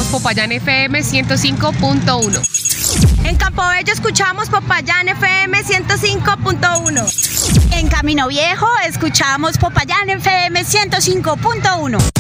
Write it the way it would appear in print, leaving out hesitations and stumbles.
Popayán FM 105.1. En Campobello escuchamos Popayán FM 105.1. En Camino Viejo escuchamos Popayán FM 105.1.